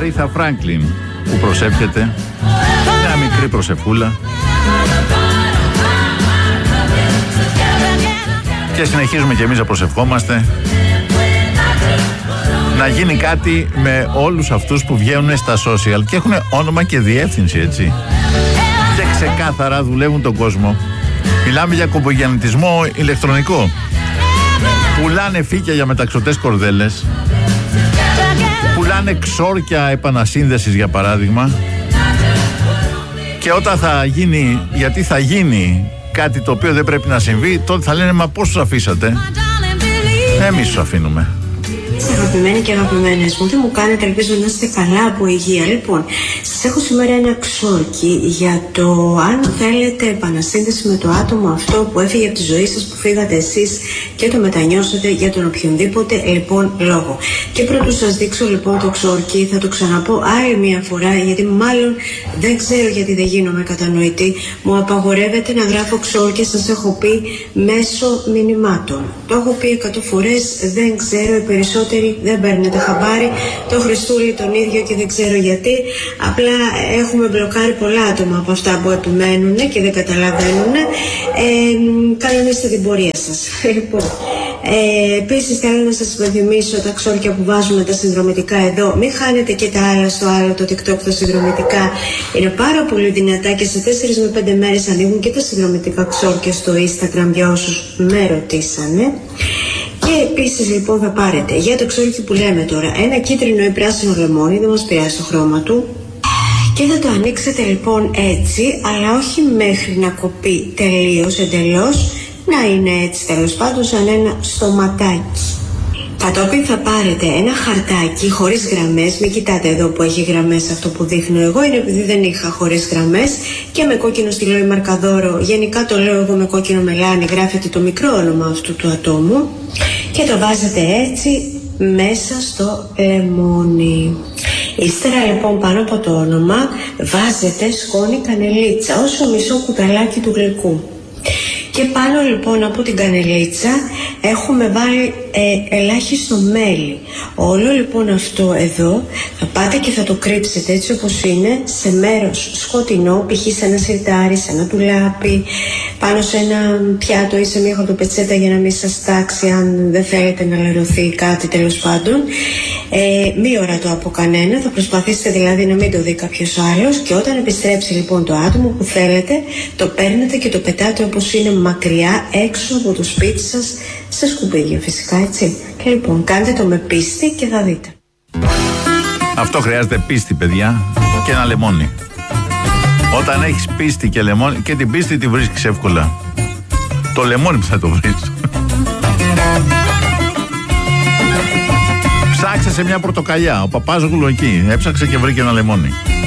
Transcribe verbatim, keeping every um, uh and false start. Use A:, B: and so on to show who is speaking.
A: Αρίθα Φράγκλιν που προσεύχεται. Μια μικρή προσευχούλα. Και συνεχίζουμε και εμείς να προσευχόμαστε να γίνει κάτι με όλους αυτούς που βγαίνουν στα social και έχουν όνομα και διεύθυνση, έτσι. Και ξεκάθαρα δουλεύουν τον κόσμο. Μιλάμε για κομπογιαννητισμό ηλεκτρονικό. Πουλάνε φύκια για μεταξωτές κορδέλες. Πουλάνε ξόρκια επανασύνδεσης, για παράδειγμα. Και όταν θα γίνει, γιατί θα γίνει κάτι το οποίο δεν πρέπει να συμβεί, τότε θα λένε, μα πώς τους αφήσατε? Εμείς τους αφήνουμε.
B: Αγαπημένοι και αγαπημένες μου, τι μου κάνετε, ελπίζω να είστε καλά από υγεία. Λοιπόν, σας έχω σήμερα ένα ξόρκι για το αν θέλετε επανασύνδεση με το άτομο αυτό που έφυγε από τη ζωή σας, που φύγατε εσείς και το μετανιώσατε για τον οποιονδήποτε λοιπόν λόγο. Και πρωτού σας δείξω λοιπόν το ξόρκι, θα το ξαναπώ άλλη μια φορά, γιατί μάλλον δεν ξέρω γιατί δεν γίνομαι κατανοητή. Μου απαγορεύεται να γράφω ξόρκια, σας έχω πει, μέσω μηνυμάτων. Το έχω πει εκατό φορές, δεν ξέρω, οι περισσότεροι δεν παίρνετε χαμπάρι, το Χριστούλη τον ίδιο και δεν ξέρω γιατί. Απλά έχουμε μπλοκάρει πολλά άτομα από αυτά που επιμένουν και δεν καταλαβαίνουν. Ε, κανονίστε την πορεία σας. Λοιπόν, ε, επίσης θέλω να σας υπενθυμίσω τα ξόρκια που βάζουμε τα συνδρομητικά εδώ. Μην χάνετε και τα άλλα στο άλλο, το TikTok, τα συνδρομητικά. Είναι πάρα πολύ δυνατά και σε τέσσερις με πέντε μέρες ανοίγουν και τα συνδρομητικά ξόρκια στο Instagram για όσους με ρωτήσανε. Και επίσης λοιπόν θα πάρετε για το ξόρκι που λέμε τώρα ένα κίτρινο ή πράσινο λεμόνι, δεν μας πειράζει το χρώμα του, και θα το ανοίξετε λοιπόν έτσι, αλλά όχι μέχρι να κοπεί τελείως, εντελώς, να είναι έτσι τέλος πάντων σαν ένα στοματάκι. Κατόπιν θα πάρετε ένα χαρτάκι χωρίς γραμμές, μην κοιτάτε εδώ που έχει γραμμές αυτό που δείχνω εγώ, είναι επειδή δεν είχα χωρίς γραμμές, και με κόκκινο στυλό ή μαρκαδόρο, γενικά το λέω εγώ με κόκκινο μελάνι, γράφετε το μικρό όνομα αυτού του ατόμου και το βάζετε έτσι μέσα στο λεμόνι. Ύστερα λοιπόν πάνω από το όνομα βάζετε σκόνη κανελίτσα, όσο μισό κουταλάκι του γλυκού. Και πάνω λοιπόν από την κανελίτσα έχουμε βάλει ε, ελάχιστο μέλι. Όλο λοιπόν αυτό εδώ θα πάτε και θα το κρύψετε έτσι όπως είναι σε μέρος σκοτεινό, π.χ. σε ένα σιρτάρι, σε ένα τουλάπι, πάνω σε ένα πιάτο ή σε μια χορτοπετσέτα για να μην σας τάξει αν δεν θέλετε να λερωθεί κάτι τέλος πάντων. Ε, μη ορατό από κανένα, θα προσπαθήσετε δηλαδή να μην το δει κάποιος άλλος, και όταν επιστρέψει λοιπόν το άτομο που θέλετε, το παίρνετε και το πετάτε όπως είναι μακριά έξω από το σπίτι σας, σε σκουπίδια φυσικά, έτσι. Και λοιπόν κάντε το με πίστη και θα δείτε.
A: Αυτό χρειάζεται πίστη, παιδιά, και ένα λεμόνι. Όταν έχεις πίστη και λεμόνι, και την πίστη τη βρίσκεις εύκολα. Το λεμόνι που θα το βρεις. Ψάξε σε μια πορτοκαλιά. Ο παπάς Γουλο εκεί έψαξε και βρήκε ένα λεμόνι.